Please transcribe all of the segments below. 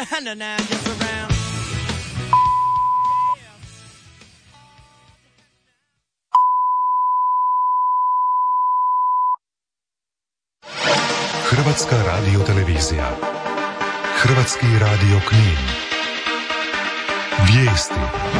Hrvatska radiotelevizija. Hrvatski radio Knin. Vijesti.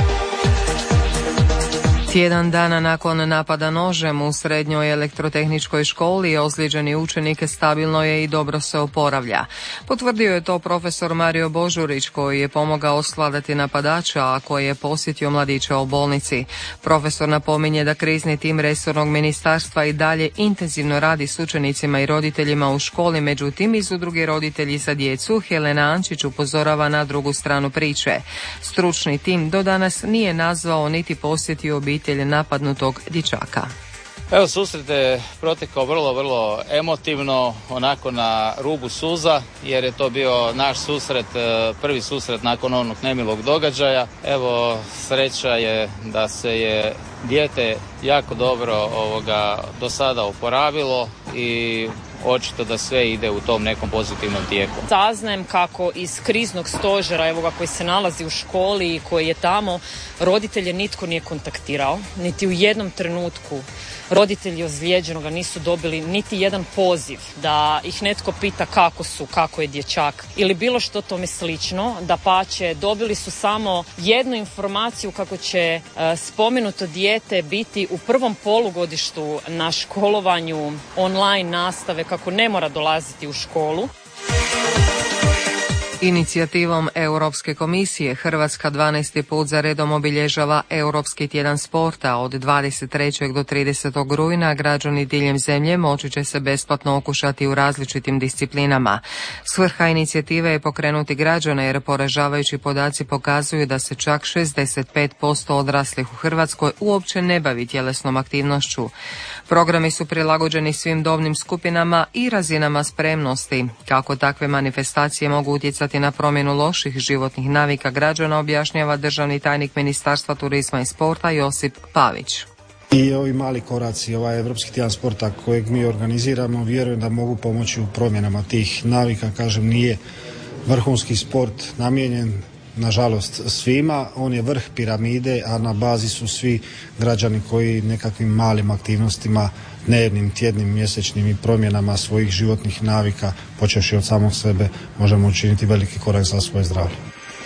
Tjedan dana nakon napada nožem u srednjoj elektrotehničkoj školi ozlijeđeni učenik stabilno je i dobro se oporavlja. Potvrdio je to profesor Mario Božurić koji je pomogao svladati napadača, a koji je posjetio mladića u bolnici. Profesor napominje da krizni tim resornog ministarstva i dalje intenzivno radi s učenicima i roditeljima u školi, međutim iz udruge Roditelji za djecu Helena Ančić upozorava na drugu stranu priče. Stručni tim do danas nije nazvao niti posjetio obitelj napadnutog dječaka. Evo, susret je protekao vrlo emotivno, onako na rubu suza, jer je to bio naš susret, prvi susret nakon onog nemilog događaja. Evo, sreća je da se je dijete jako dobro do sada oporavilo i očito da sve ide u tom nekom pozitivnom tijeku. Saznajem kako iz kriznog stožera, koji se nalazi u školi i koji je tamo, roditelje nitko nije kontaktirao, niti u jednom trenutku roditelji ozlijeđenoga nisu dobili niti jedan poziv da ih netko pita kako je dječak ili bilo što tome slično. Dapače, dobili su samo jednu informaciju kako će spomenuto dijete biti u prvom polugodištu na školovanju online nastave, kako ne mora dolaziti u školu. Inicijativom Europske komisije Hrvatska 12. put za redom obilježava Europski tjedan sporta. Od 23. do 30. rujna građani diljem zemlje moći će se besplatno okušati u različitim disciplinama. Svrha inicijative je pokrenuti građane jer poražavajući podaci pokazuju da se čak 65% odraslih u Hrvatskoj uopće ne bavi tjelesnom aktivnošću. Programi su prilagođeni svim dobnim skupinama i razinama spremnosti. Kako takve manifestacije mogu utjecati na promjenu loših životnih navika građana, objašnjava državni tajnik Ministarstva turizma i sporta Josip Pavić. I ovi mali koraci, ovaj Europski tjedan sporta kojeg mi organiziramo, vjerujem da mogu pomoći u promjenama tih navika. Kažem, nije vrhunski sport namijenjen nažalost svima, on je vrh piramide, a na bazi su svi građani koji nekakvim malim aktivnostima, dnevnim, tjednim, mjesečnim i promjenama svojih životnih navika, počevši od samog sebe, možemo učiniti veliki korak za svoje zdravlje.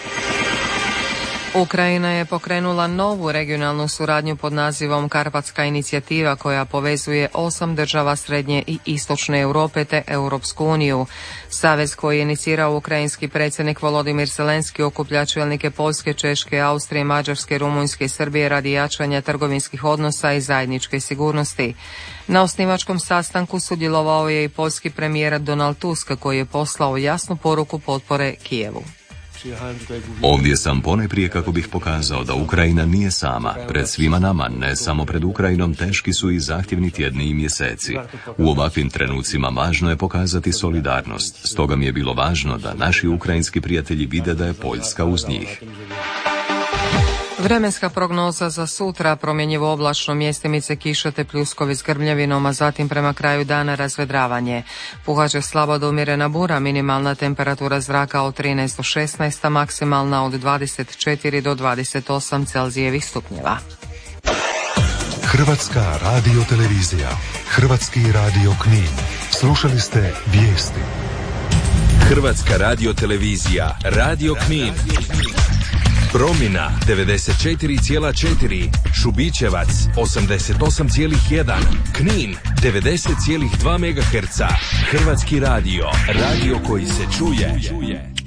Ukrajina je pokrenula novu regionalnu suradnju pod nazivom Karpatska inicijativa koja povezuje 8 država srednje i istočne Europe te Europsku uniju. Savez koji je inicirao ukrajinski predsjednik Volodimir Zelenski okuplja čelnike Poljske, Češke, Austrije, Mađarske, Rumunjske i Srbije radi jačanja trgovinskih odnosa i zajedničke sigurnosti. Na osnivačkom sastanku sudjelovao je i poljski premijer Donald Tusk koji je poslao jasnu poruku potpore Kijevu. Ovdje sam ponajprije kako bih pokazao da Ukrajina nije sama. Pred svima nama, ne samo pred Ukrajinom, teški su i zahtjevni tjedni i mjeseci. U ovakvim trenucima važno je pokazati solidarnost. Stoga mi je bilo važno da naši ukrajinski prijatelji vide da je Poljska uz njih. Vremenska prognoza za sutra: promjenjivo oblačno, mjestimice kiša te pljuskovi s grmljavinom, a zatim prema kraju dana razvedravanje. Puhaće slabo do umjerena bura, minimalna temperatura zraka od 13 do 16, a maksimalna od 24 do 28 Celzijevih stupnjeva. Hrvatska radiotelevizija, Hrvatski radio Knin. Slušali ste vijesti. Hrvatska radiotelevizija, Radio Knin. Promjena 94,4, Šubićevac 88,1, Knin 90,2 MHz. Hrvatski radio, radio koji se čuje.